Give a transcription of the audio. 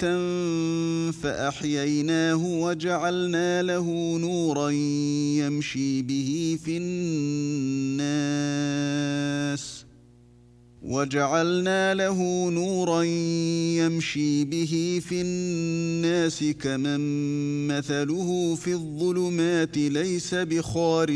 فأحييناه وجعلنا له نورا يمشي به في الناس كمن مثله في الظلمات ليس بخارج